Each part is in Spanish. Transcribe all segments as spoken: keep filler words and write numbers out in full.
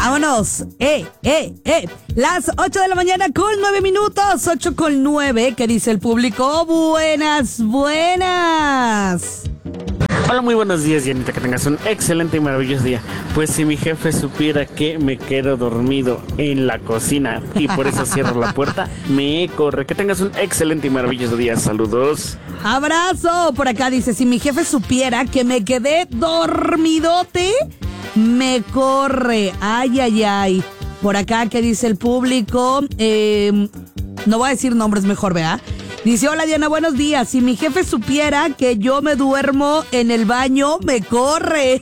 Vámonos. Eh, eh, eh. Las ocho de la mañana con nueve minutos. ocho con nueve. ¿Qué dice el público? Buenas, buenas. Hola, muy buenos días, Janita, que tengas un excelente y maravilloso día. Pues si mi jefe supiera que me quedo dormido en la cocina y por eso cierro la puerta, me corre. Que tengas un excelente y maravilloso día. Saludos. Abrazo. Por acá dice, si mi jefe supiera que me quedé dormidote, me corre. Ay, ay, ay. Por acá, ¿qué dice el público? Eh, no voy a decir nombres mejor, ¿verdad? Dice, hola Diana, buenos días. Si mi jefe supiera que yo me duermo en el baño, me corre.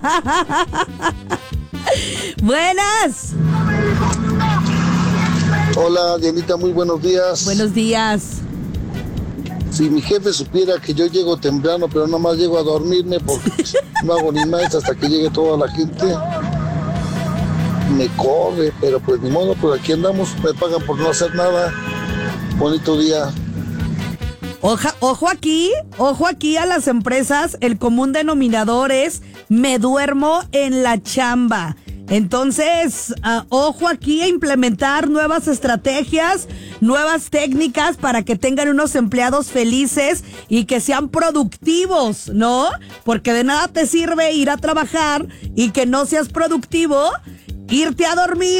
Buenas. Hola Dianita, muy buenos días. Buenos días. Si mi jefe supiera que yo llego temprano, pero nada más llego a dormirme porque no hago ni más hasta que llegue toda la gente, me corre, pero pues ni modo, pues aquí andamos, me pagan por no hacer nada. Bonito día. Oja, ojo aquí, ojo aquí a las empresas, el común denominador es me duermo en la chamba. Entonces, uh, ojo aquí a implementar nuevas estrategias, nuevas técnicas para que tengan unos empleados felices y que sean productivos, ¿no? Porque de nada te sirve ir a trabajar y que no seas productivo, irte a dormir.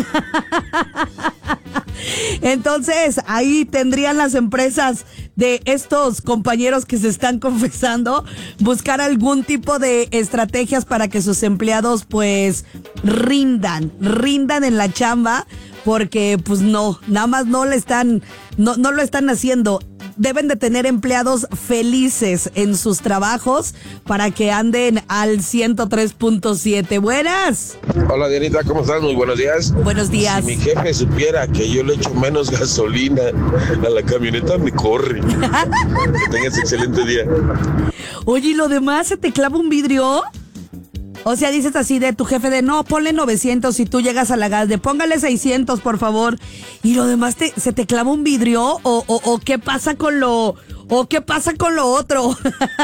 Entonces, ahí tendrían las empresas de estos compañeros que se están confesando buscar algún tipo de estrategias para que sus empleados pues rindan, rindan en la chamba, porque pues no, nada más no le están, no, no lo están haciendo. Deben de tener empleados felices en sus trabajos para que anden al ciento tres punto siete. Buenas. Hola Dianita, ¿cómo estás? Muy buenos días. Buenos días. Si mi jefe supiera que yo le echo menos gasolina a la camioneta, me corre. Que tengas excelente día. Oye, ¿y lo demás se te clava un vidrio? O sea, dices así de tu jefe de no, ponle novecientos y tú llegas a la gas de póngale seiscientos, por favor. Y lo demás te, se te clava un vidrio o, o, o qué pasa con lo o qué pasa con lo otro.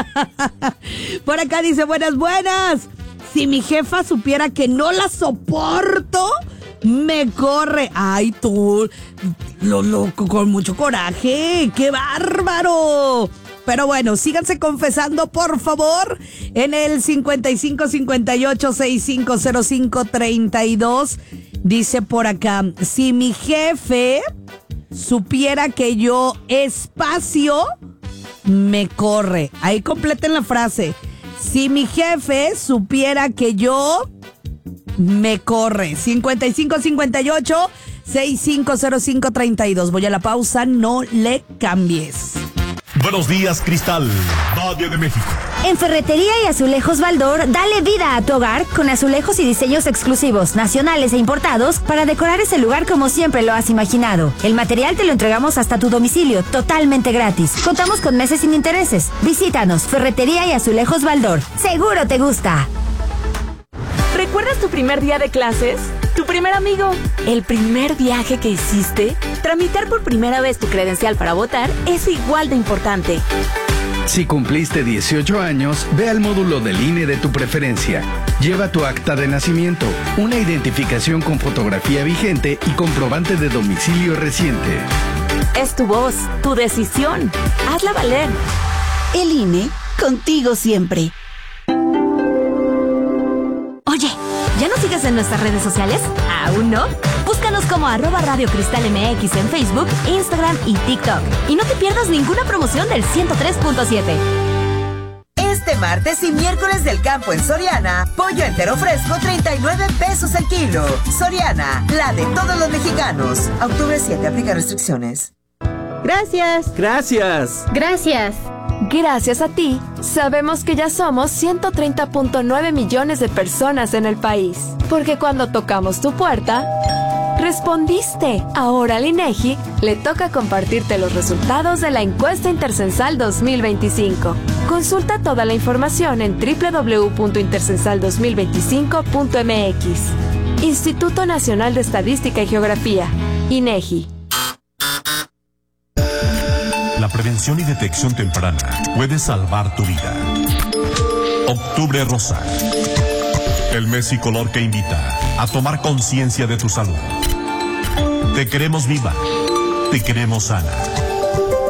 Por acá dice, buenas, buenas. Si mi jefa supiera que no la soporto, me corre. Ay, tú, lo loco, con mucho coraje. ¡Qué bárbaro! Pero bueno, síganse confesando, por favor, en el cincuenta y cinco cincuenta y ocho sesenta y cinco cero cinco treinta y dos. Dice por acá, si mi jefe supiera que yo espacio, me corre. Ahí completen la frase. Si mi jefe supiera que yo, me corre. cincuenta y cinco cincuenta y ocho sesenta y cinco cero cinco treinta y dos. Voy a la pausa, no le cambies. Buenos días, Cristal, Valle de México. En Ferretería y Azulejos Baldor, dale vida a tu hogar con azulejos y diseños exclusivos, nacionales e importados, para decorar ese lugar como siempre lo has imaginado. El material te lo entregamos hasta tu domicilio, totalmente gratis. Contamos con meses sin intereses. Visítanos, Ferretería y Azulejos Baldor. Seguro te gusta. ¿Recuerdas tu primer día de clases? ¿Tu primer amigo? ¿El primer viaje que hiciste? Tramitar por primera vez tu credencial para votar es igual de importante. Si cumpliste dieciocho años, ve al módulo del I N E de tu preferencia. Lleva tu acta de nacimiento, una identificación con fotografía vigente y comprobante de domicilio reciente. Es tu voz, tu decisión. Hazla valer. El I N E, contigo siempre. Oye, ¿ya nos sigues en nuestras redes sociales? ¿Aún no? Búscanos como arroba Radio Cristal M X en Facebook, Instagram y TikTok. Y no te pierdas ninguna promoción del ciento tres punto siete. Este martes y miércoles del campo en Soriana, pollo entero fresco treinta y nueve pesos el kilo. Soriana, la de todos los mexicanos. Octubre siete, aplica restricciones. Gracias. Gracias. Gracias. Gracias a ti, sabemos que ya somos ciento treinta punto nueve millones de personas en el país. Porque cuando tocamos tu puerta, respondiste. Ahora al INEGI le toca compartirte los resultados de la encuesta intercensal dos mil veinticinco. Consulta toda la información en doble u doble u doble u punto intercensal dos mil veinticinco punto m x. Instituto Nacional de Estadística y Geografía, INEGI. La prevención y detección temprana puede salvar tu vida. Octubre Rosa. El el mes y color que invita a tomar conciencia de tu salud. Te queremos viva, te queremos sana.